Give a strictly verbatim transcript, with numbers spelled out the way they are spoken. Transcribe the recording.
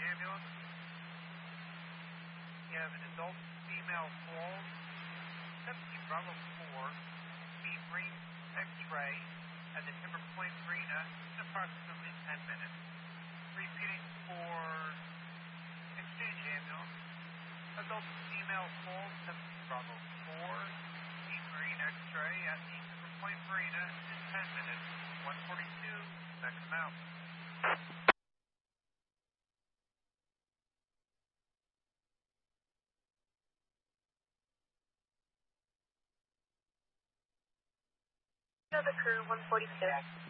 ambulance. You have an adult female falls, seventeen Bravo four, Beat Green X-ray at the Timber Point Marina in approximately ten minutes. Repeating for exchange ambulance. Adult female falls, seventeen Bravo four, Beat Green X-ray at the Timber Point Marina in ten minutes. one forty-two, next mount. The crew, one forty-two.